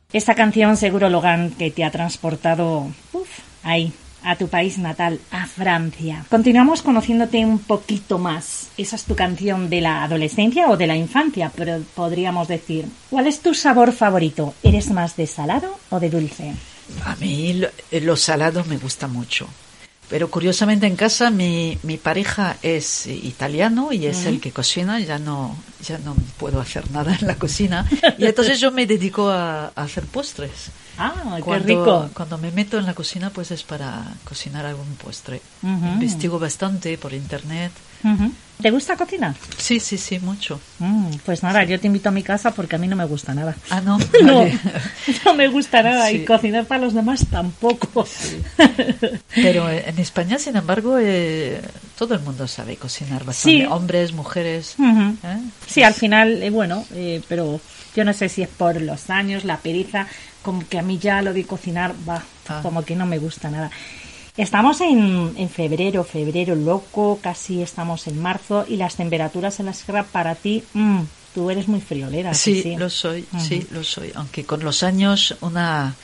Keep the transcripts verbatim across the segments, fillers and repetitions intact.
Esta canción seguro, Logan, que te ha transportado uf, ahí, a tu país natal, a Francia. Continuamos conociéndote un poquito más. Esa es tu canción de la adolescencia o de la infancia, pero podríamos decir, ¿cuál es tu sabor favorito? ¿Eres más de salado o de dulce? A mí lo, lo salado me gusta mucho. Pero curiosamente en casa mi, mi pareja es italiano y es uh-huh. el que cocina, ya no, ya no puedo hacer nada en la cocina. Y entonces yo me dedico a, a hacer postres. Ah, cuando, qué rico. Cuando me meto en la cocina, pues es para cocinar algún postre. Uh-huh. Investigo bastante por internet. Uh-huh. ¿Te gusta cocinar? Sí, sí, sí, mucho. Mm, pues nada, sí. Yo te invito a mi casa porque a mí no me gusta nada. Ah, ¿no? No, vale. no me gusta nada Sí. Y cocinar para los demás tampoco. Sí. Pero en España, sin embargo, eh, todo el mundo sabe cocinar bastante. Sí. Hombres, mujeres. Uh-huh. ¿eh? Sí, al final, eh, bueno, eh, pero yo no sé si es por los años, la pereza, como que a mí ya lo de cocinar, va, Ah. como que no me gusta nada. Estamos en, en febrero, febrero loco, casi estamos en marzo y las temperaturas en la sierra para ti, mmm, tú eres muy friolera. Sí, sí, lo soy, uh-huh. sí, lo soy. Aunque con los años una,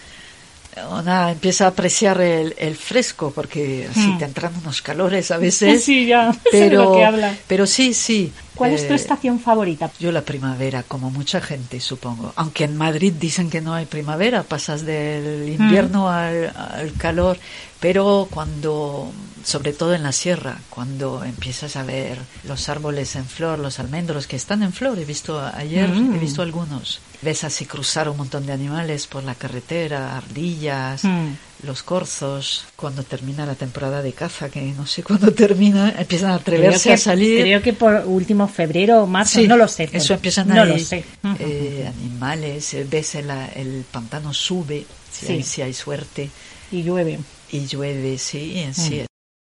una empieza a apreciar el, el fresco porque así uh-huh. te entran unos calores a veces. Sí, ya, pero, sé de lo que hablas. Pero sí, sí. ¿Cuál eh, es tu estación favorita? Yo la primavera, como mucha gente, supongo. Aunque en Madrid dicen que no hay primavera, pasas del invierno uh-huh. al, al calor. Pero cuando, sobre todo en la sierra, cuando empiezas a ver los árboles en flor, los almendros que están en flor, he visto ayer, mm. he visto algunos. Ves así cruzar un montón de animales por la carretera, ardillas, mm. los corzos. Cuando termina la temporada de caza, que no sé cuándo termina, empiezan a atreverse que, a salir. Creo que por último febrero o marzo, sí, no lo sé. Eso empiezan no ahí, lo sé. Eh, animales, ves el, el pantano sube, si, sí. hay, si hay suerte. Y llueve. Y llueve, sí, sí.